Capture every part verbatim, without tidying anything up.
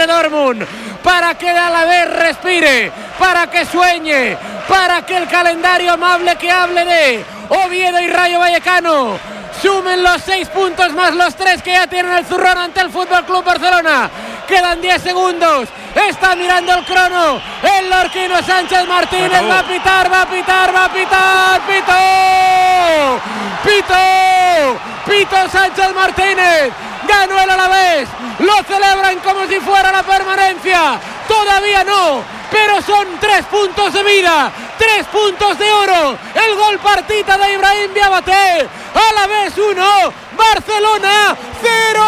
de Dortmund, para que el Alavés respire, para que sueñe, para que el calendario amable que hable de Oviedo y Rayo Vallecano sumen los seis puntos más los tres que ya tienen el zurrón ante el F C Barcelona. Quedan diez segundos, está mirando el crono el lorquino Sánchez Martínez, va a pitar, va a pitar, va a pitar, pito, pito, pito Sánchez Martínez, ganó el Alavés, lo celebran como si fuera la permanencia, todavía no, pero son tres puntos de vida, tres puntos de oro, el gol partita de Ibrahim Diabaté, Alavés uno, Barcelona cero.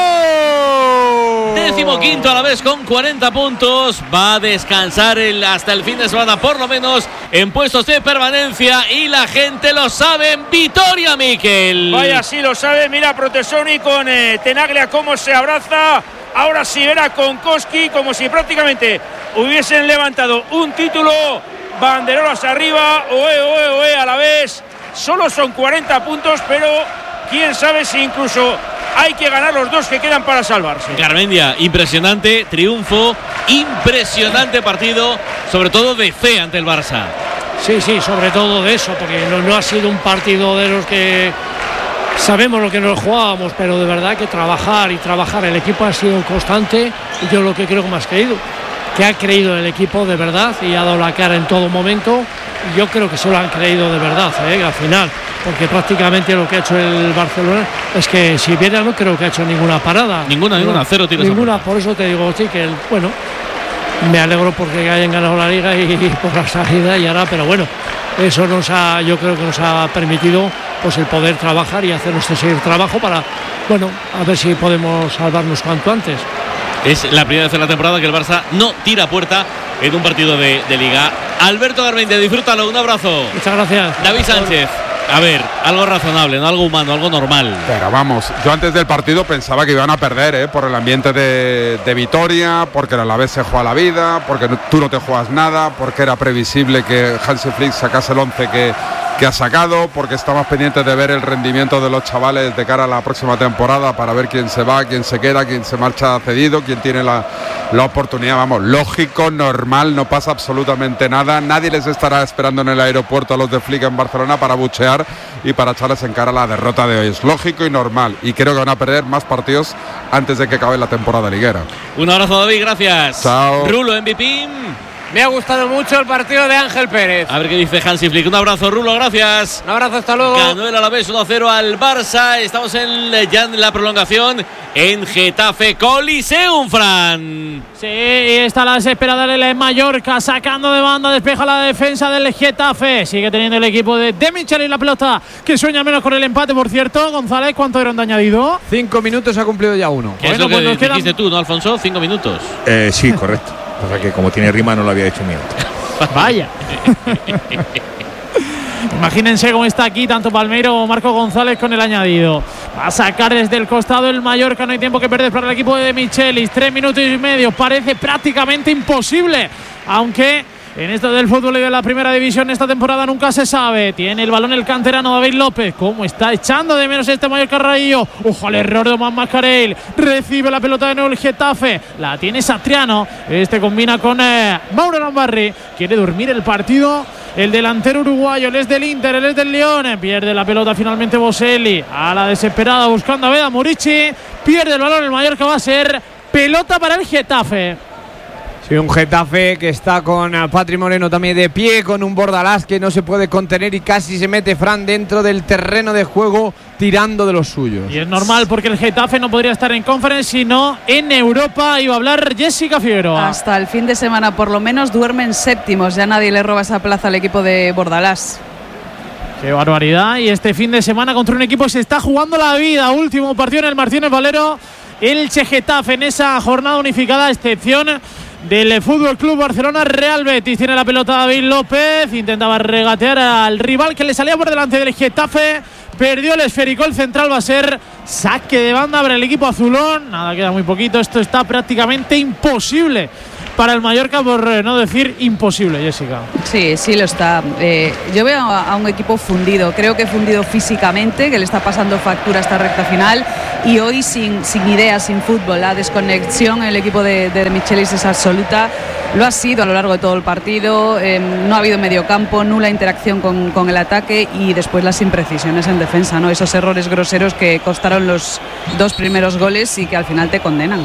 Décimo quinto Alavés con cuarenta puntos, va a descansar el, hasta el fin de semana por lo menos en puestos de permanencia y la gente lo sabe en Vitoria, Miquel. Vaya, sí lo sabe, mira Protesoni con eh, Tenaglia cómo se abraza, ahora sí verá con Koski como si prácticamente hubiesen levantado un título, banderolas arriba, oe, oe, oe, Alavés, solo son cuarenta puntos, pero quién sabe si incluso hay que ganar los dos que quedan para salvarse. Garmendia, impresionante triunfo, impresionante partido, sobre todo de fe ante el Barça. Sí, sí, sobre todo de eso, porque no, no ha sido un partido de los que sabemos lo que nos jugábamos, pero de verdad que trabajar y trabajar, el equipo ha sido constante y yo lo que creo que me has creído, que ha creído el equipo de verdad y ha dado la cara en todo momento. Yo creo que se lo han creído de verdad, ¿eh? Al final, porque prácticamente lo que ha hecho el Barcelona es que si viera no creo que ha hecho ninguna parada. Ninguna, ninguna, cero tiros. Ninguna, por eso te digo, sí, que el, bueno, me alegro porque hayan ganado la Liga y, y por la salida y ahora, pero bueno, eso nos ha, yo creo que nos ha permitido pues el poder trabajar y hacer nuestro seguir trabajo para, bueno, a ver si podemos salvarnos cuanto antes. Es la primera vez en la temporada que el Barça no tira a puerta en un partido de, de Liga. Alberto Garmendia, disfrútalo, un abrazo. Muchas gracias. David Sánchez, a ver, algo razonable, no algo humano, algo normal. Pero vamos, yo antes del partido pensaba que iban a perder, ¿eh? Por el ambiente de, de Vitoria, porque el Alavés se juega la vida, porque no, tú no te juegas nada, porque era previsible que Hansi Flick sacase el once que, que ha sacado, porque estamos pendientes de ver el rendimiento de los chavales de cara a la próxima temporada para ver quién se va, quién se queda, quién se marcha cedido, quién tiene la, la oportunidad. Vamos, lógico, normal, no pasa absolutamente nada, nadie les estará esperando en el aeropuerto a los de Flick en Barcelona para buchear y para echarles en cara la derrota de hoy. Es lógico y normal, y creo que van a perder más partidos antes de que acabe la temporada liguera. Un abrazo, David, gracias. Chao. Rulo, M V P. Me ha gustado mucho el partido de Ángel Pérez. A ver qué dice Hansi Flick. Un abrazo, Rulo, gracias. Un abrazo, hasta luego. Ganó el Alavés uno a cero al Barça. Estamos en, ya en la prolongación en Getafe Coliseum, Fran. Sí, y está la desesperada del Mallorca, sacando de banda, despeja la defensa del Getafe. Sigue teniendo el equipo de De Michelis la pelota, que sueña menos con el empate, por cierto. González, ¿cuánto eran de añadido? Cinco minutos, ha cumplido ya uno. ¿Qué bueno, es lo que pues dijiste quedan... tú, no, Alfonso? Cinco minutos. Eh, sí, correcto. O sea que como tiene rima no lo había hecho mío. Vaya. Imagínense cómo está aquí tanto Palmeiro como Marco González con el añadido. Va a sacar desde el costado el Mallorca, no hay tiempo que perder para el equipo de De Michelis. Tres minutos y medio, parece prácticamente imposible, aunque en esto del fútbol y de la primera división esta temporada nunca se sabe. Tiene el balón el canterano David López. Cómo está echando de menos este Mallorca Raillo. Ojo al error de Omar Mascarell. Recibe la pelota de nuevo el Getafe. La tiene Satriano. Este combina con eh, Mauro Lambarri. Quiere dormir el partido el delantero uruguayo. Él es del Inter, él es del León. Pierde la pelota finalmente Boselli. A la desesperada buscando a Veda Murici. Pierde el balón el Mallorca. Va a ser pelota para el Getafe. Sí, un Getafe que está con Patri Moreno también de pie, con un Bordalás que no se puede contener y casi se mete Fran dentro del terreno de juego tirando de los suyos. Y es normal porque el Getafe no podría estar en Conference sino en Europa. Iba a hablar Jessica Figueroa. Hasta el fin de semana por lo menos duermen séptimos, ya nadie le roba esa plaza al equipo de Bordalás. Qué barbaridad. Y este fin de semana contra un equipo que se está jugando la vida. Último partido en el Martínez Valero, el Che Getafe en esa jornada unificada, a excepción del F C Barcelona. Real Betis tiene la pelota David López, intentaba regatear al rival que le salía por delante del Getafe, perdió el esférico, el central va a ser saque de banda para el equipo azulón. Nada, queda muy poquito, esto está prácticamente imposible para el Mallorca, por eh, no decir imposible, Jessica. Sí, sí lo está. Eh, yo veo a, a un equipo fundido, creo que fundido físicamente, que le está pasando factura esta recta final, y hoy sin, sin ideas, sin fútbol. La desconexión en el equipo de, de Michelis es absoluta. Lo ha sido a lo largo de todo el partido, eh, no ha habido mediocampo, nula interacción con, con el ataque, y después las imprecisiones en defensa, ¿no? Esos errores groseros que costaron los dos primeros goles y que al final te condenan.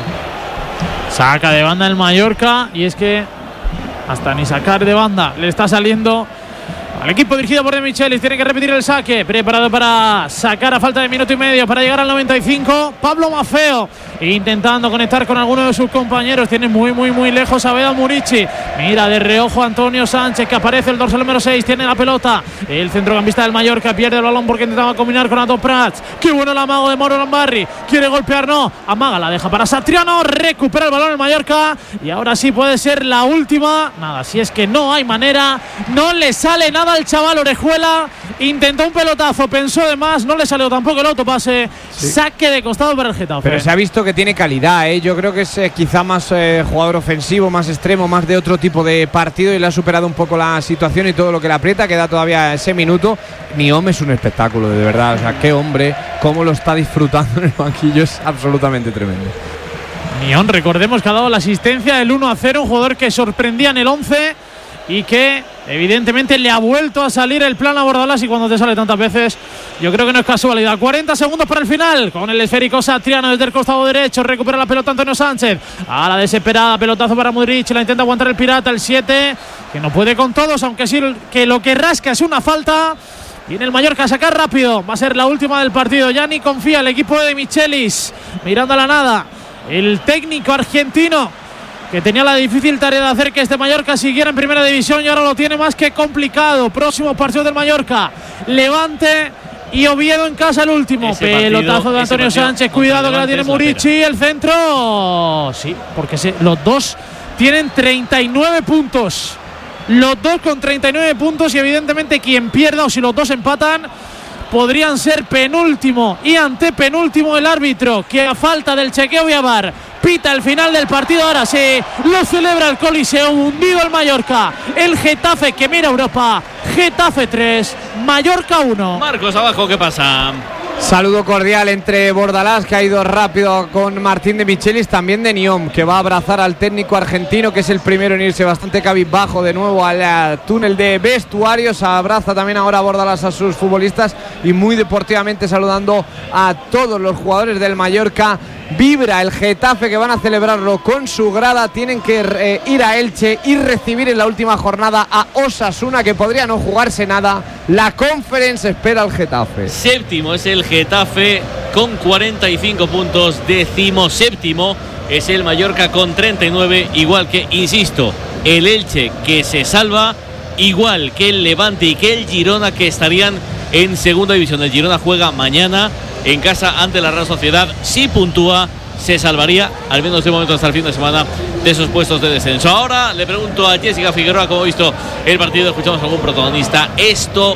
Saca de banda el Mallorca, y es que hasta ni sacar de banda le está saliendo al equipo dirigido por De Michelis. Tiene que repetir el saque, preparado para sacar a falta de minuto y medio para llegar al noventa y cinco. Pablo Maffeo intentando conectar con alguno de sus compañeros, tiene muy muy muy lejos a Beda Murici. Mira de reojo Antonio Sánchez, que aparece el dorsal número seis, tiene la pelota. El centrocampista del Mallorca pierde el balón porque intentaba combinar con Ato Prats. Qué bueno el amago de Mauro Lambarri, quiere golpear, no, amaga, la deja para Satriano, recupera el balón el Mallorca, y ahora sí puede ser la última. Nada, si es que no hay manera, no le sale nada al chaval Orejuela. Intentó un pelotazo, pensó de más, no le salió tampoco el autopase. Sí. Saque de costado para el Getafe. Pero se ha visto que tiene calidad, ¿eh? Yo creo que es eh, quizá más eh, jugador ofensivo, más extremo, más de otro tipo de partido, y le ha superado un poco la situación y todo lo que le aprieta. Queda todavía ese minuto. Niom es un espectáculo, de verdad. O sea, qué hombre, cómo lo está disfrutando en el banquillo, es absolutamente tremendo. Niom, recordemos que ha dado la asistencia del uno a cero, un jugador que sorprendía en el once y que evidentemente le ha vuelto a salir el plan a Bordalás, y cuando te sale tantas veces yo creo que no es casualidad. cuarenta segundos para el final, con el esférico Satriano desde el costado derecho, recupera la pelota Antonio Sánchez, a la desesperada, pelotazo para Mudryk, la intenta aguantar el Pirata, el siete, que no puede con todos, aunque sí que lo que rasca es una falta. Viene el Mallorca a sacar rápido, va a ser la última del partido. Ya ni confía el equipo de Michelis, mirando a la nada el técnico argentino, que tenía la difícil tarea de hacer que este Mallorca siguiera en primera división, y ahora lo tiene más que complicado. Próximo partido del Mallorca, Levante y Oviedo en casa, el último. Ese pelotazo partido, de Antonio Sánchez, cuidado que la tiene Murici, el centro. Sí, porque se, los dos tienen treinta y nueve puntos. Los dos con treinta y nueve puntos, y evidentemente quien pierda, o si los dos empatan, podrían ser penúltimo y antepenúltimo. El árbitro, que a falta del chequeo vía V A R pita el final del partido. Ahora se lo celebra el Coliseo, hundido el Mallorca. El Getafe que mira Europa. Getafe tres, Mallorca uno. Marcos, abajo, ¿qué pasa? Saludo cordial entre Bordalás, que ha ido rápido con Martín de Michelis, también de Niom, que va a abrazar al técnico argentino, que es el primero en irse bastante cabizbajo de nuevo al túnel de vestuarios. Abraza también ahora Bordalás a sus futbolistas, y muy deportivamente saludando a todos los jugadores del Mallorca. Vibra el Getafe, que van a celebrarlo con su grada. Tienen que eh, ir a Elche y recibir en la última jornada a Osasuna, que podría no jugarse nada. La Conference espera al Getafe. Séptimo es el Getafe con cuarenta y cinco puntos. Décimo séptimo es el Mallorca con treinta y nueve. Igual que, insisto, el Elche, que se salva, igual que el Levante y que el Girona, que estarían en segunda división. El Girona juega mañana en casa ante la Real Sociedad. Si puntúa, se salvaría, al menos de momento hasta el fin de semana, de esos puestos de descenso. Ahora le pregunto a Jessica Figueroa cómo ha visto el partido. Escuchamos a algún protagonista. Esto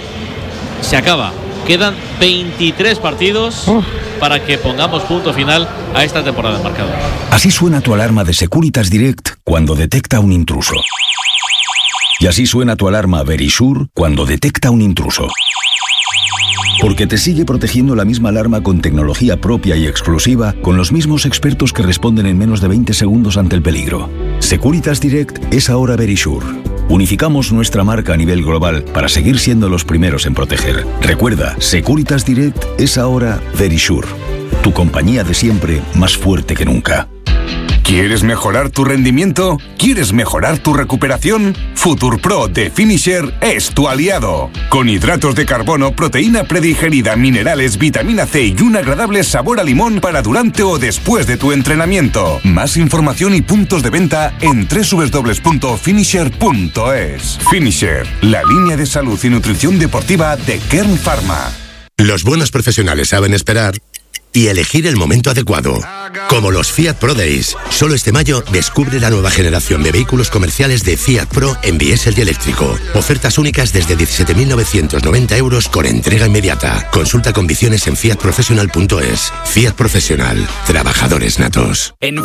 se acaba. Quedan veintitrés partidos uh. para que pongamos punto final a esta temporada de marcador. Así suena tu alarma de Securitas Direct cuando detecta un intruso. Y así suena tu alarma Verisure cuando detecta un intruso. Porque te sigue protegiendo la misma alarma con tecnología propia y exclusiva, con los mismos expertos que responden en menos de veinte segundos ante el peligro. Securitas Direct es ahora Verisure. Unificamos nuestra marca a nivel global para seguir siendo los primeros en proteger. Recuerda, Securitas Direct es ahora Verisure. Tu compañía de siempre, más fuerte que nunca. ¿Quieres mejorar tu rendimiento? ¿Quieres mejorar tu recuperación? FuturPro de Finisher es tu aliado. Con hidratos de carbono, proteína predigerida, minerales, vitamina C y un agradable sabor a limón para durante o después de tu entrenamiento. Más información y puntos de venta en doble u doble u doble u punto finisher punto es. Finisher, la línea de salud y nutrición deportiva de Kern Pharma. Los buenos profesionales saben esperar y elegir el momento adecuado. Como los Fiat Pro Days. Solo este mayo descubre la nueva generación de vehículos comerciales de Fiat Pro en diésel y eléctrico. Ofertas únicas desde diecisiete mil novecientos noventa euros con entrega inmediata. Consulta condiciones en fiat professional punto es. Fiat Professional. Trabajadores natos. En